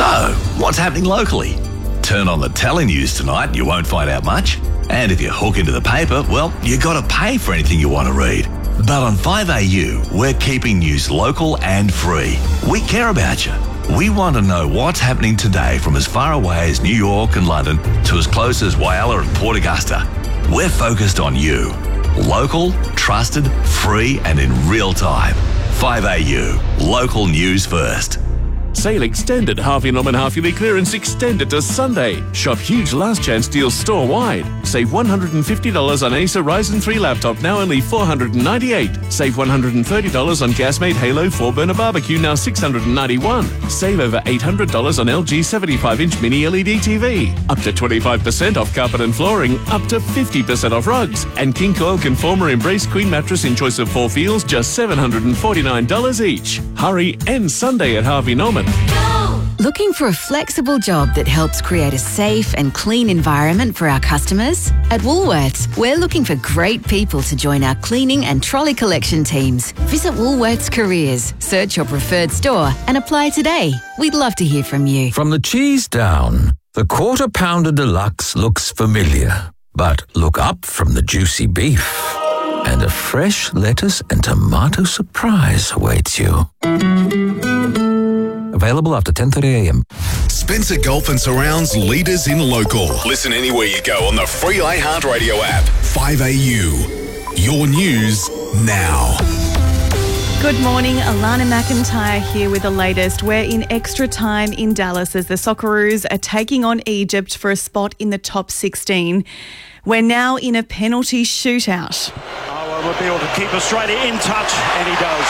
So, what's happening locally? Turn on the telly news tonight and you won't find out much. And if you hook into the paper, well, you got to pay for anything you want to read. But on 5AU, we're keeping news local and free. We care about you. We want to know what's happening today from as far away as New York and London to as close as Whyalla and Port Augusta. We're focused on you. Local, trusted, free and in real time. 5AU, local news first. Sale extended. Harvey Norman half-yearly clearance extended to Sunday. Shop huge last chance deals store-wide. Save $150 on Acer Ryzen 3 laptop, now only $498. Save $130 on Gasmate Halo 4-burner barbecue, now $691. Save over $800 on LG 75-inch mini LED TV. Up to 25% off carpet and flooring. Up to 50% off rugs. And King Coil Conformer Embrace Queen mattress in choice of 4 feels, just $749 each. Hurry, end Sunday at Harvey Norman. Looking for a flexible job that helps create a safe and clean environment for our customers? At Woolworths, we're looking for great people to join our cleaning and trolley collection teams. Visit Woolworths Careers, search your preferred store and apply today. We'd love to hear from you. From the cheese down, the Quarter Pounder Deluxe looks familiar. But look up from the juicy beef and a fresh lettuce and tomato surprise awaits you. Available after 10:30am. Spencer Gulf and Surround's leaders in local. Listen anywhere you go on the free iHeartRadio app. 5AU. Your news now. Good morning, Alana McIntyre here with the latest. We're in extra time in Dallas as the Socceroos are taking on Egypt for a spot in the top 16. We're now in a penalty shootout. Oh, we'll be able to keep Australia in touch, and he does.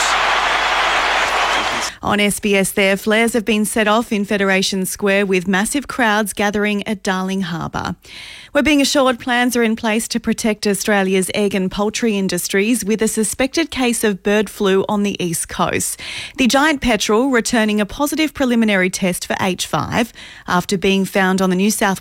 On SBS there, flares have been set off in Federation Square with massive crowds gathering at Darling Harbour. We're being assured plans are in place to protect Australia's egg and poultry industries with a suspected case of bird flu on the East Coast. The giant petrel returning a positive preliminary test for H5 after being found on the New South